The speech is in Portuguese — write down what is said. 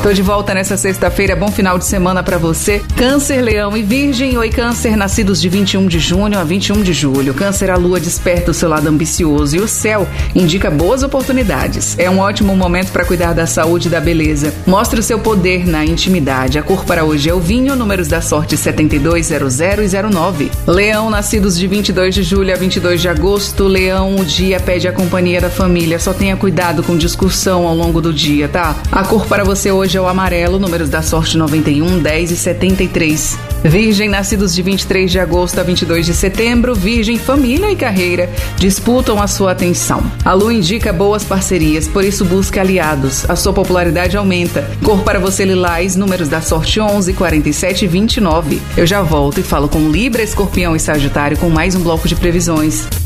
Tô de volta nessa sexta-feira, bom final de semana pra você. Câncer, Leão e Virgem. Oi, Câncer, nascidos de 21 de junho a 21 de julho. Câncer, a lua desperta o seu lado ambicioso e o céu indica boas oportunidades. É um ótimo momento para cuidar da saúde e da beleza. Mostre o seu poder na intimidade. A cor para hoje é o vinho, números da sorte 72, 00 e 09. Leão, nascidos de 22 de julho a 22 de agosto. Leão, o dia pede a companhia da família. Só tenha cuidado com discussão ao longo do dia, tá? A cor para você hoje é o amarelo, números da sorte 91, 10 e 73. Virgem, nascidos de 23 de agosto a 22 de setembro. Virgem, família e carreira disputam a sua atenção. A lua indica boas parcerias, por isso busque aliados. A sua popularidade aumenta. Cor para você lilás, números da sorte 11, 47 e 29. Eu já volto e falo com Libra, Escorpião e Sagitário com mais um bloco de previsões.